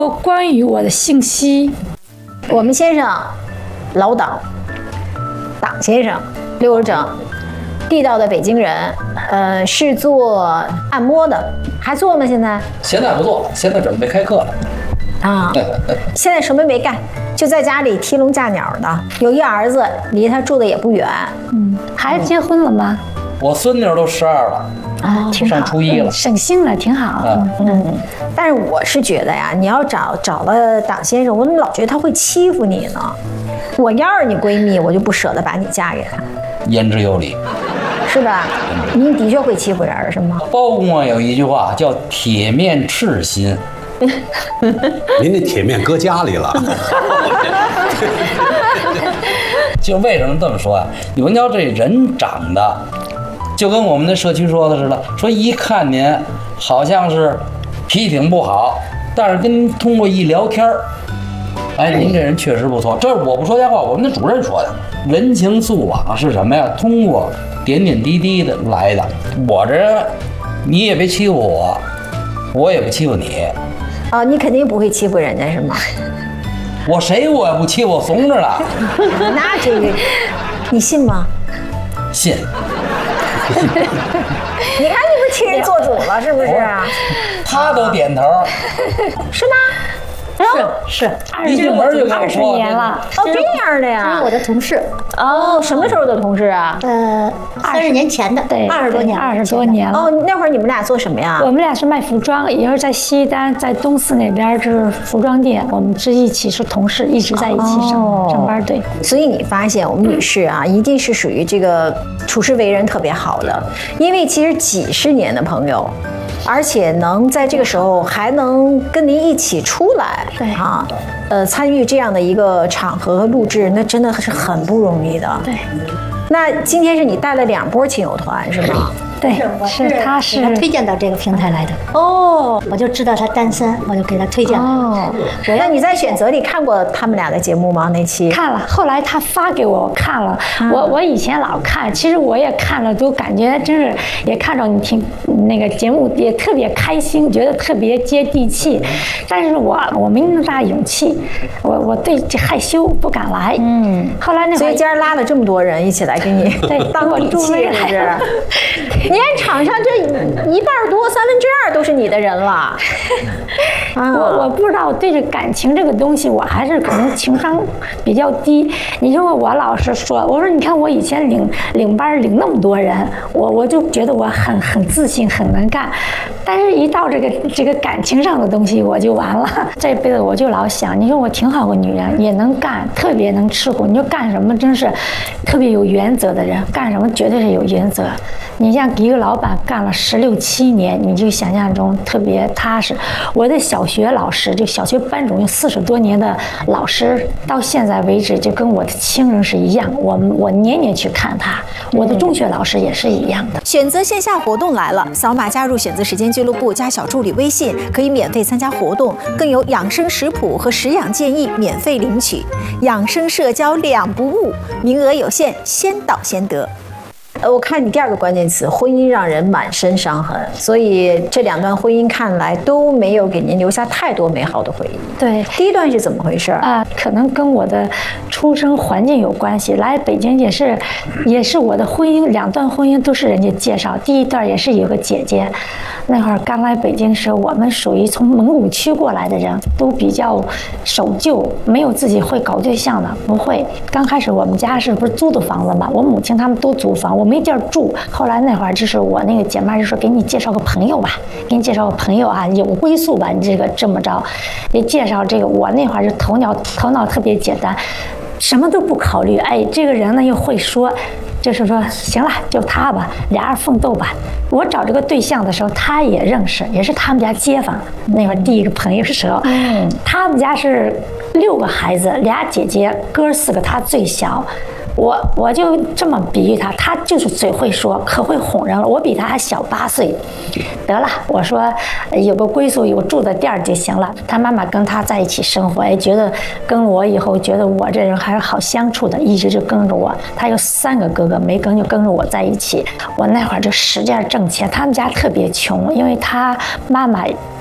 关于我的信息， 我们先生，老党先生，溜儿整，地道的北京人，是做按摩的，还做吗？现在不做，现在准备开课了。 啊，现在什么没干，就在家里提笼架鸟的。有一儿子，离他住的也不远。 孩子结婚了吗？ 我孙女都12了， 挺好， 上初1了， 省心了，挺好。 但是我是觉得呀，你要找了党先生，我怎么老觉得他会欺负你呢？我要是你闺蜜，我就不舍得把你嫁给他。 言之有理， 是吧？你的确会欺负人是吗？ 包公啊有一句话叫“铁面赤心”。 您那铁面搁家里了。 就为什么这么说呀？有人家这人长得，就跟我们的社区说的似的，说一看您好像是脾气挺不好，但是跟您通过一聊天儿，哎，您这人确实不错。这是我不说瞎话，我们的主任说的。人情素往是什么呀？通过点点滴滴的来的。我这人，你也别欺负我，我也不欺负你。 你肯定不会欺负人家是吗？ 我谁我也不欺负，我怂着呢。 那这个，你信吗？ 信。 你看你不替人做主了是不是？ 他都点头， 是吗？ 是一进门就跟我说 20年了。 这样的呀？ 这是我的同事。 什么时候的同事啊 ？30年前的， 对 ，20多年 ，20多年了。 那会儿你们俩做什么呀？ 我们俩是卖服装，也是在西单，在东四那边就是服装店，我们一起是同事，一直在一起上班。对， 所以你发现我们女士啊，一定是属于这个处事为人特别好的，因为其实几十年的朋友。而且能在这个时候还能跟您一起出来， 对啊，参与这样的一个场合和录制，那真的是很不容易的。 对， 那今天是你带了2波亲友团是吗？ 对，他是推荐到这个平台来的。我就知道他单身，我就给他推荐了。 那你在选择里看过他们俩的节目吗？那期看了，后来他发给我看了。我以前老看，其实我也看了，都感觉真是也看着你听那个节目也特别开心，觉得特别接地气。但是我没那么大勇气，我对害羞不敢来。后来那会儿， 所以今儿拉了这么多人一起来给你当底气，是不是？你看场上这1半多2/3都是你的人了。 我不知道，我对这感情这个东西，我还是可能情商比较低。你说我老是说，我说你看我以前领班领那么多人，我就觉得我很自信，很能干。但是一到这个感情上的东西，我就完了。这辈子我就老想，你说我挺好个女人，也能干，特别能吃苦。你说干什么真是特别有原则的人，干什么绝对是有原则。你像一个老板干了16、17年，你就想象中特别踏实。我的小学老师，就小学班主任40多年的老师，到现在为止就跟我的亲人是一样。我年年去看他。我的中学老师也是一样的。 选择线下活动来了，扫码加入选择时间俱乐部，加小助理微信，可以免费参加活动，更有养生食谱和食养建议免费领取。养生社交2不误，名额有限，先到先得。我看你第2个关键词，婚姻让人满身伤痕，所以这2段婚姻看来都没有给您留下太多美好的回忆。 对， 第1段是怎么回事啊？ 可能跟我的出生环境有关系。来北京也是我的婚姻，2段婚姻都是人家介绍。第1段也是有个姐姐，那会儿刚来北京时，我们属于从蒙古区过来的人，都比较守旧，没有自己会搞对象的，不会。刚开始我们家不是租的房子嘛，我母亲他们都租房，我没地儿住。后来那会儿就是我那个姐妹就说，给你介绍个朋友吧，给你介绍个朋友啊，有归宿吧，你这么着，你介绍这个。我那会儿就头脑特别简单，什么都不考虑。哎，这个人呢又会说。就是说，行了，就他吧，俩人奋斗吧。我找这个对象的时候，他也认识，也是他们家街坊。那会儿第1个朋友的时候，他们家是6个孩子，2姐姐，哥4个，他最小。我就这么比喻他，他就是嘴会说，可会哄人了。我比他还小8岁，得了，我说有个归宿，有住的地儿就行了。他妈妈跟他在一起生活，哎，觉得跟我以后觉得我这人还是好相处的，一直就跟着我。他有3个哥哥，没跟就跟着我在一起。我那会儿就使劲挣钱，他们家特别穷，因为他妈妈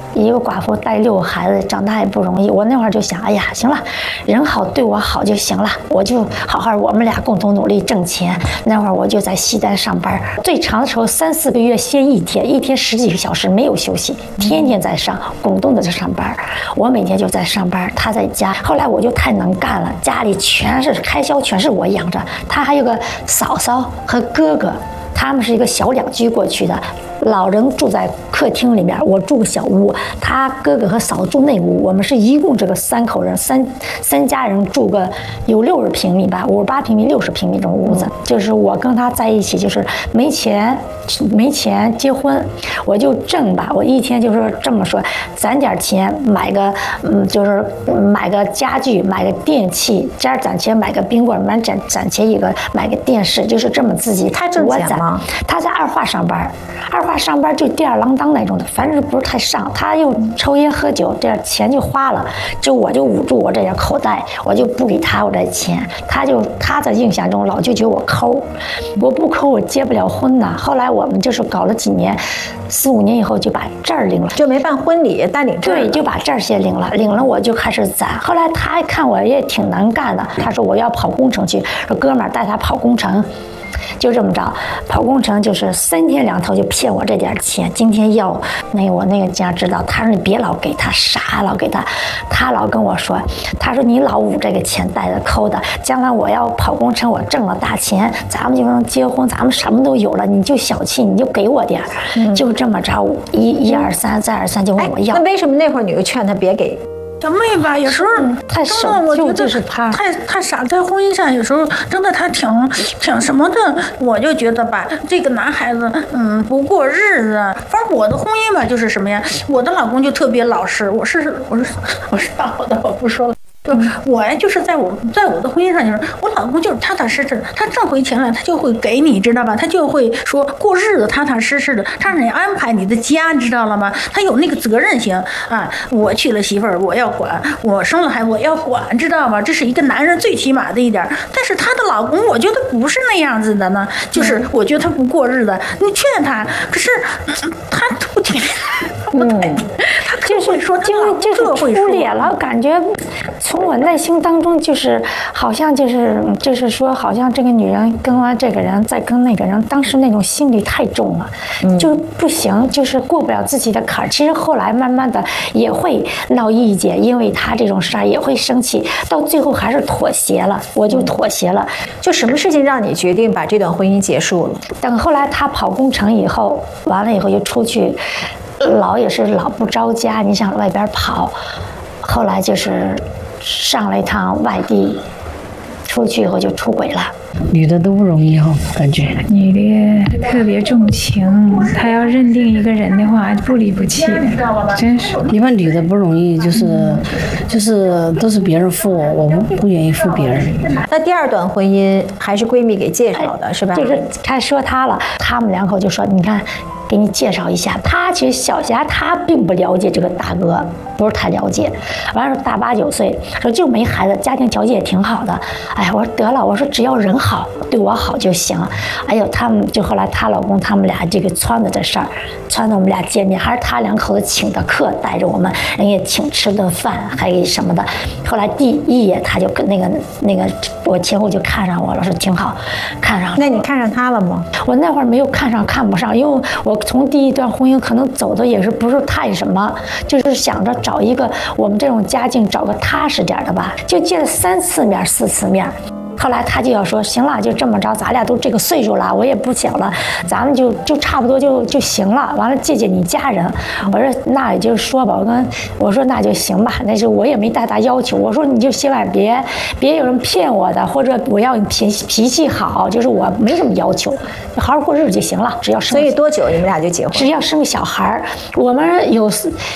一个寡妇带6个孩子，长大也不容易。我那会儿就想，哎呀，行了，人好对我好就行了，我就好好，我们俩共同努力挣钱。那会儿我就在西单上班，最长的时候3、4个月歇一天10几个小时没有休息，天天在上，滚动的在上班。我每天就在上班，他在家。后来我就太能干了，家里全是开销，全是我养着。他还有个嫂嫂和哥哥。他们是一个小2居过去的，老人住在客厅里面，我住个小屋，他哥哥和嫂子住内屋，我们是一共这个3口人，三家人住个有60平米吧，58平米、60平米这种屋子。就是我跟他在一起，就是没钱结婚，我就挣吧，我一天就是这么说，攒点钱买个就是买个家具，买个电器，这样攒钱买个冰棍，攒钱一个买个电视，就是这么自己。 他挣钱吗？ 他在二化上班就吊儿郎当那种的，反正不是太上。他又抽烟喝酒，这样钱就花了，我就捂住我这点口袋，我就不给他我这钱。他在印象中老就觉得我抠，我不抠我结不了婚呐。后来我们就是搞了几年，4、5年以后就把证儿领了， 就没办婚礼，单领证。 对，就把证儿先领了，领了我就开始攒。后来他还看我也挺能干的，他说我要跑工程去，说哥们儿带他跑工程。就这么着，跑工程就是3天2头就骗我这点钱。今天要我那个家知道，他说你别老给他傻，老给他，他老跟我说，他说你老捂这个钱带着抠的，将来我要跑工程，我挣了大钱，咱们就能结婚，咱们什么都有了，你就小气，你就给我点就这么着，1、2、3，再2、3就问我要。 那为什么那会儿你又劝他别给？ 小妹吧，有时候太守旧，就是怕太傻，在婚姻上有时候真的他挺什么的，我就觉得吧，这个男孩子不过日子。反正我的婚姻吧就是什么呀，我的老公就特别老实，我是大好的，我不说了。我呀，就是在我的婚姻上，就是我老公就是踏踏实实，他挣回钱来，他就会给你，知道吧？他就会说过日子踏踏实实的，他让你安排你的家，知道了吗？他有那个责任心啊！我娶了媳妇儿，我要管；我生了孩子，我要管，知道吗？这是一个男人最起码的一点。但是她的老公，我觉得不是那样子的呢，就是我觉得他不过日子，你劝他，可是他不听。他就是说， 就是出脸了，感觉从我内心当中就是好像就是说，好像这个女人跟完这个人再跟那个人，当时那种心理太重了，就不行，就是过不了自己的坎儿。其实后来慢慢的也会闹意见，因为他这种事儿也会生气，到最后还是妥协了，我就妥协了。 就什么事情让你决定把这段婚姻结束了？ 等后来他跑工程以后，完了以后就出去。也是老不着家，你想外边跑，后来就是上了一趟外地，出去以后就出轨了。 女的都不容易哈，感觉女的特别重情，她要认定一个人的话，不离不弃的，真是。 一般女的不容易，就是都是别人付我不愿意付别人。 那第2段婚姻还是闺蜜给介绍的，是吧？ 就是他说他了，他们2口就说，你看。给你介绍一下，他其实小霞他并不了解这个大哥，不是太了解。完了大8、9岁，说就没孩子，家庭条件也挺好的。哎，我说得了，我说只要人好，对我好就行。哎呦，他们就后来她老公他们俩这个撺掇的事儿，撺掇我们俩见面，还是他2口子请的客，带着我们，人家请吃顿饭，还什么的。后来第1夜他就跟那个我前夫就看上我了，说挺好，看上了。 那你看上他了吗？ 我那会儿没有看上，看不上，因为我从第1段婚姻可能走的也是不是太什么，就是想着找一个我们这种家境找个踏实点的吧，就见了3次面4次面。后来他就要说行了，就这么着，咱俩都这个岁数了，我也不小了，咱们就差不多就行了。完了借你家人，我说那也就是说吧，我说那就行吧，那是我也没太大要求。我说你就千万别有人骗我的，或者我要你脾气好，就是我没什么要求，就好好过日子就行了，只要生。 所以多久你们俩就结婚？ 只要生个小孩，我们有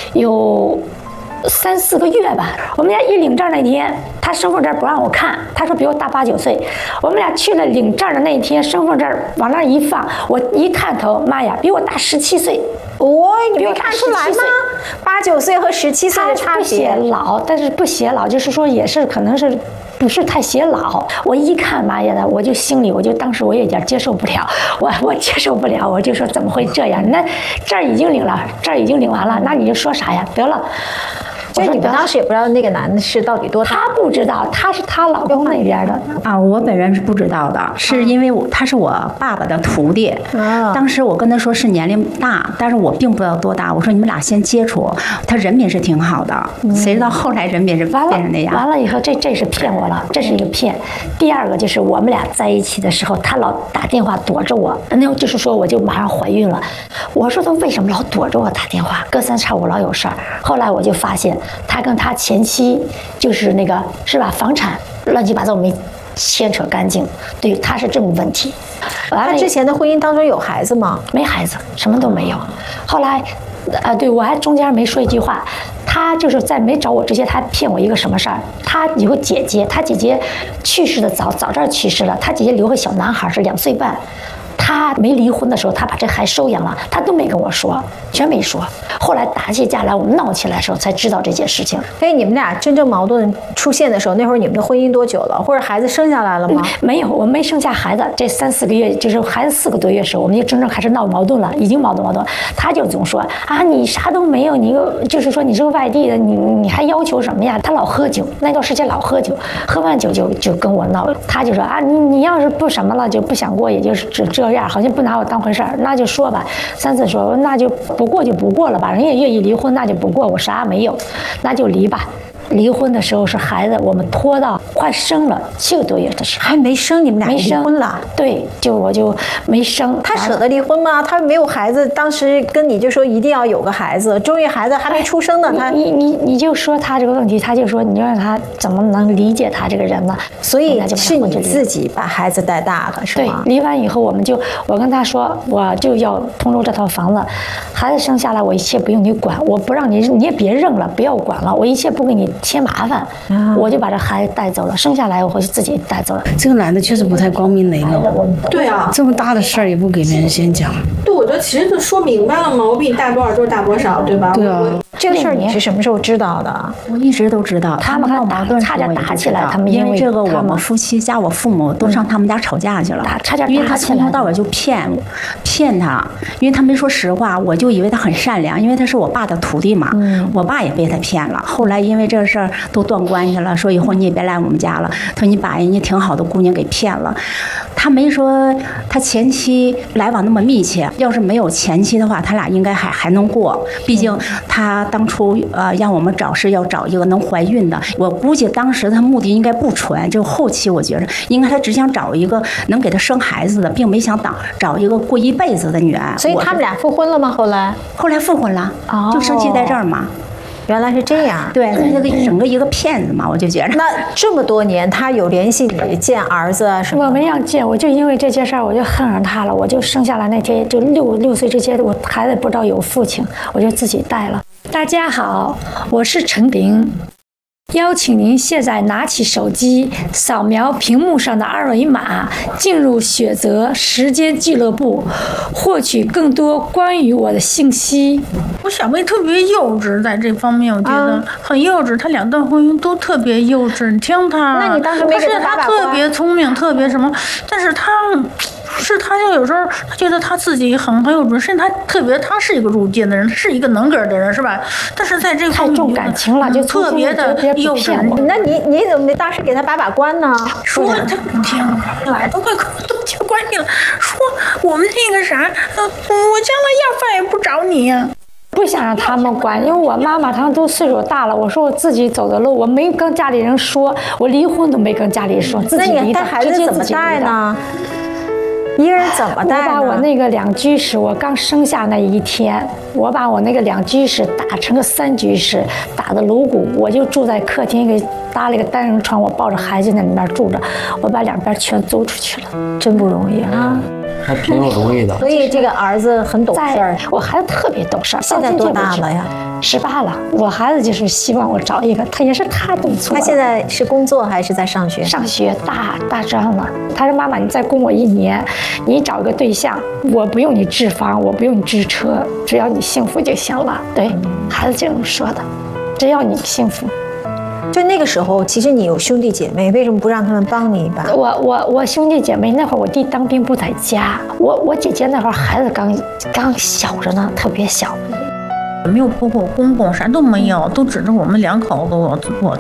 3、4个月吧。我们俩一领证那天，他身份证不让我看，他说比我大8、9岁。我们俩去了领证的那天，身份证往那一放，我一探头，妈呀，比我大17岁。 你没看出来吗？8、9岁和17岁的差别。 不显老，但是不显老，就是说也是可能是。不是太显老，我一看妈呀的，我就心里当时我有点接受不了，我接受不了，我就说怎么会这样？那这儿已经领了，这儿已经领完了，那你就说啥呀？得了。 所以你们当时也不知道那个男的是到底多大？ 她不知道，她是她老公那边的啊。我本人是不知道的，是因为他是我爸爸的徒弟。当时我跟他说是年龄大，但是我并不知道多大。我说你们俩先接触，他人品是挺好的。谁知道后来人品是变成那样？ 完了以后，这是骗我了，这是一个骗。第二个就是我们俩在一起的时候，他老打电话躲着我，那就是说我就马上怀孕了。我说他为什么老躲着我打电话？隔三差五老有事儿。后来我就发现。他跟他前妻就是那个是吧，房产乱七八糟没牵扯干净，对，他是这种问题。 他之前的婚姻当中有孩子吗？ 没孩子，什么都没有。后来，对我还中间没说一句话，他就是在没找我之前，他骗我一个什么事儿？他有个姐姐，他姐姐去世的早这儿去世了，他姐姐留个小男孩是2岁半。他没离婚的时候，他把这孩子收养了，他都没跟我说，全没说。后来打起架来，我们闹起来的时候才知道这件事情。 所以你们俩真正矛盾出现的时候，那会儿你们的婚姻多久了？或者孩子生下来了吗？ 没有，我没生下孩子。这3、4个月，就是孩子4个多月的时候，我们就真正开始闹矛盾了，已经矛盾。他就总说啊，你啥都没有，你就是说你是个外地的，你还要求什么呀？他老喝酒，那段时间老喝酒，喝完酒就跟我闹。他就说啊，你要是不什么了，就不想过，也就是这样，好像不拿我当回事儿，那就说吧。3次说，那就不过就不过了吧，人也愿意离婚，那就不过，我啥也没有，那就离吧。离婚的时候是孩子，我们拖到快生了7个多月的时候， 还没生，你们俩离婚了？ 对，我就没生。 他舍得离婚吗？他没有孩子，当时跟你就说一定要有个孩子，终于孩子还没出生呢。 你就说他这个问题，他就说你让他怎么能理解他这个人呢？ 所以是你自己把孩子带大的，是吗？ 对，离完以后我跟他说，我就要通州这套房子，孩子生下来我一切不用你管，我不让你也别认了，不要管了，我一切不给你添麻烦，我就把这孩子带走了。生下来我就自己带走了。 这个男的确实不太光明磊落。 对啊， 这么大的事儿也不给别人先讲。 对，我觉得其实就说明白了嘛，我比你大多少就是大多少，对吧？ 对啊。 这个事儿你是什么时候知道的？ 我一直都知道，他们闹矛盾差点打起来，他们因为这个我们夫妻加我父母都上他们家吵架去了， 差点因为他从头到尾就骗他，因为他没说实话，我就以为他很善良，因为他是我爸的徒弟嘛，我爸也被他骗了。后来因为这个事儿都断关系了，说以后你也别来我们家了。他说你把人家挺好的姑娘给骗了，他没说他前妻来往那么密切，要是没有前妻的话，他俩应该还能过。毕竟他当初让我们找是要找一个能怀孕的，我估计当时他目的应该不纯，就后期我觉着应该他只想找一个能给他生孩子的，并没想找一个过一辈子的女儿。 所以他们俩复婚了吗？后来复婚了，就生气在这儿嘛。 原来是这样， 对，他这整个一个骗子嘛，我就觉着。 那这么多年，他有联系你见儿子啊什么？ 我没让见，我就因为这件事儿，我就恨上他了。我就生下来那天，就六岁之前，我孩子不知道有父亲，我就自己带了。大家好，我是陈玲。邀请您现在拿起手机，扫描屏幕上的2维码，进入雪泽时间俱乐部，获取更多关于我的信息。 我小妹特别幼稚，在这方面我觉得很幼稚，她2段婚姻都特别幼稚。你听她， 那你当时没给她把把关？ 她特别聪明，特别什么，但是她就有时候她觉得她自己很有准，甚至她是一个入界的人，她是一个能干的人，是吧？但是在这个方面太重感情了，就特别的幼稚。 那你怎么没当时给他把关呢？ 说他不听，来都快都结关系了，说我们那个啥，我将来要饭也不找你呀。 不想让他们管，因为我妈妈他们都岁数大了，我说我自己走的路，我没跟家里人说，我离婚都没跟家里说，自己离的。 那你带孩子怎么带呢？一个人怎么带呢？ 我把我那个2居室，我刚生下那一天，我把我那个2居室打成个3居室，打的颅骨，我就住在客厅，给搭了一个单人床，我抱着孩子在里面住着，我把2边全租出去了，真不容易啊。 还挺有容易的。 所以这个儿子很懂事儿， 我孩子特别懂事儿。 现在多大了呀？ 18了，我孩子就是希望我找一个，他也是他弄错了。 他现在是工作还是在上学？ 上学大专了。他说妈妈，你再供我1年，你找个对象，我不用你置房，我不用你置车，只要你幸福就行了。对，孩子这么说的，只要你幸福。 就那个时候，其实你有兄弟姐妹，为什么不让他们帮你一把？ 我兄弟姐妹那会儿，我弟当兵不在家，我姐姐那会儿孩子刚小着呢，特别小。 没有婆婆公公，啥都没有，都指着我们2口子我